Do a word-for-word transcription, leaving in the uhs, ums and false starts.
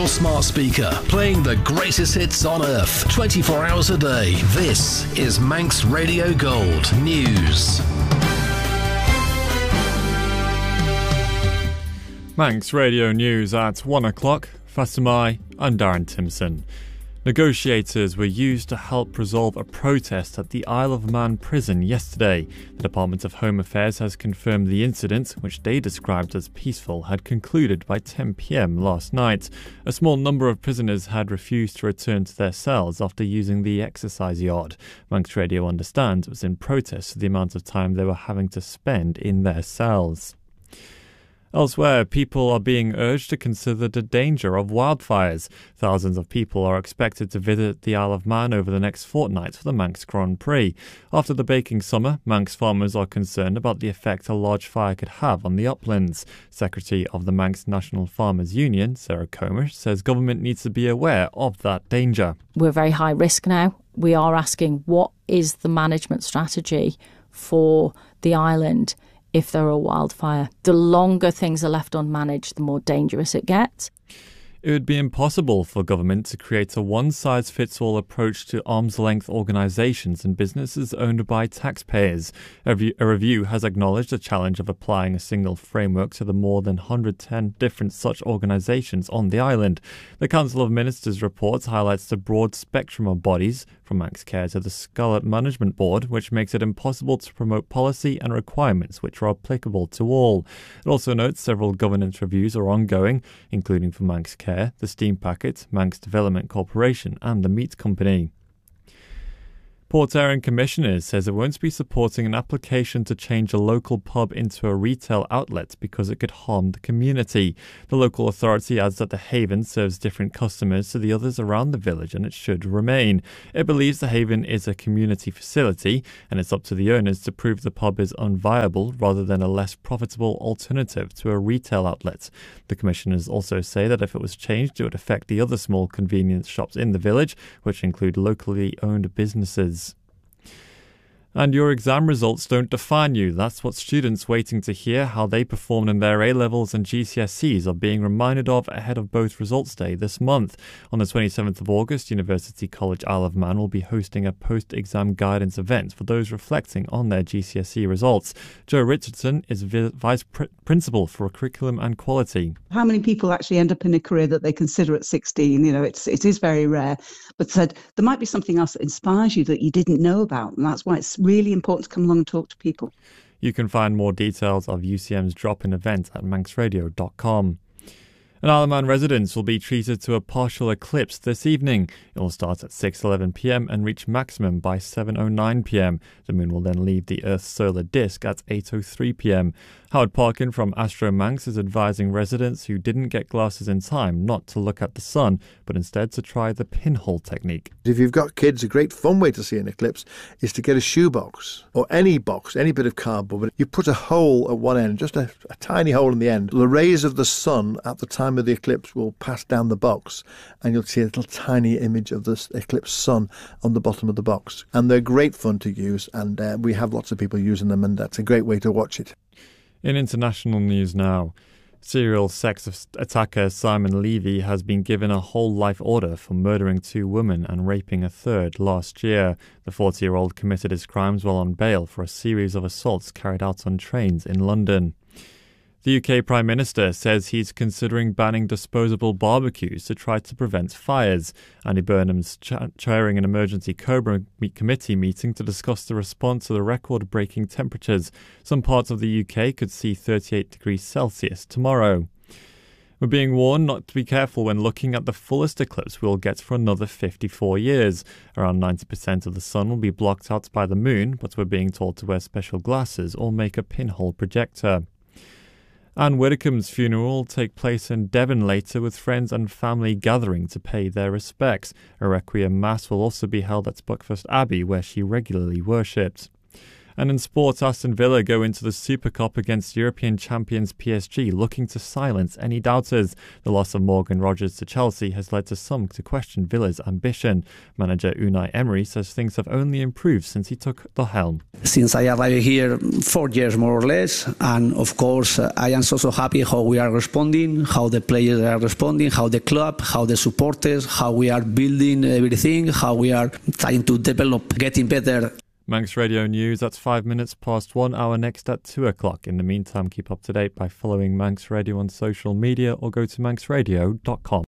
your smart speaker, playing the greatest hits on earth, twenty-four hours a day. This is Manx Radio Gold News. Manx Radio News at one o'clock. Fasamai and Darren Timson. Negotiators were used to help resolve a protest at the Isle of Man prison yesterday. The Department of Home Affairs has confirmed the incident, which they described as peaceful, had concluded by ten p.m. last night. A small number of prisoners had refused to return to their cells after using the exercise yard. Manx Radio understands it was in protest to the amount of time they were having to spend in their cells. Elsewhere, people are being urged to consider the danger of wildfires. Thousands of people are expected to visit the Isle of Man over the next fortnight for the Manx Grand Prix. After the baking summer, Manx farmers are concerned about the effect a large fire could have on the uplands. Secretary of the Manx National Farmers Union, Sarah Comer, says government needs to be aware of that danger. We're very high risk now. We are asking, what is the management strategy for the island if there are a wildfire? The longer things are left unmanaged, the more dangerous it gets. It would be impossible for government to create a one-size-fits-all approach to arm's-length organisations and businesses owned by taxpayers. A, view, a review has acknowledged the challenge of applying a single framework to the more than one hundred ten different such organisations on the island. The Council of Ministers report highlights the broad spectrum of bodies, from Manx Care to the Scarlet Management Board, which makes it impossible to promote policy and requirements which are applicable to all. It also notes several governance reviews are ongoing, including for Manx Care, the Steam Packet, Manx Development Corporation and the Meat Company. Port Erin Commissioners says it won't be supporting an application to change a local pub into a retail outlet because it could harm the community. The local authority adds that the Haven serves different customers to the others around the village and it should remain. It believes the Haven is a community facility and it's up to the owners to prove the pub is unviable rather than a less profitable alternative to a retail outlet. The Commissioners also say that if it was changed, it would affect the other small convenience shops in the village, which include locally owned businesses. And your exam results don't define you. That's what students waiting to hear how they performed in their A-levels and G C S Es are being reminded of ahead of both results day this month. On the twenty-seventh of August, University College Isle of Man will be hosting a post-exam guidance event for those reflecting on their G C S E results. Joe Richardson is Vice Pr- Principal for Curriculum and Quality. How many people actually end up in a career that they consider at sixteen? You know, it's it is very rare. But said there might be something else that inspires you that you didn't know about, and that's why it's really important to come along and talk to people. You can find more details of U C M's drop-in event at manx radio dot com. And Isle of Man residents will be treated to a partial eclipse this evening. It will start at six eleven p.m. and reach maximum by seven oh nine p.m. The moon will then leave the Earth's solar disk at eight oh three p.m. Howard Parkin from Astro Manx is advising residents who didn't get glasses in time not to look at the sun, but instead to try the pinhole technique. If you've got kids, a great fun way to see an eclipse is to get a shoebox or any box, any bit of cardboard. But you put a hole at one end, just a, a tiny hole in the end. The rays of the sun at the time of the eclipse will pass down the box and you'll see a little tiny image of the eclipse sun on the bottom of the box. And they're great fun to use, and uh, we have lots of people using them, and that's a great way to watch it. In international news now, serial sex attacker Simon Levy has been given a whole life order for murdering two women and raping a third last year. The forty-year-old committed his crimes while on bail for a series of assaults carried out on trains in London. The U K Prime Minister says he's considering banning disposable barbecues to try to prevent fires. Andy Burnham's ch- chairing an emergency Cobra committee meeting to discuss the response to the record-breaking temperatures. Some parts of the U K could see thirty-eight degrees Celsius tomorrow. We're being warned not to be careful when looking at the fullest eclipse we'll get for another fifty-four years. Around ninety percent of the sun will be blocked out by the moon, but we're being told to wear special glasses or make a pinhole projector. Anne Widdecombe's funeral will take place in Devon later with friends and family gathering to pay their respects. A requiem mass will also be held at Buckfast Abbey where she regularly worshipped. And in sports, Aston Villa go into the Super Cup against European champions P S G, looking to silence any doubters. The loss of Morgan Rogers to Chelsea has led to some to question Villa's ambition. Manager Unai Emery says things have only improved since he took the helm. Since I arrived here, four years more or less, and of course I am so, so happy how we are responding, how the players are responding, how the club, how the supporters, how we are building everything, how we are trying to develop, getting better. Manx Radio News at five minutes past one, hour next at two o'clock. In the meantime, keep up to date by following Manx Radio on social media or go to manx radio dot com.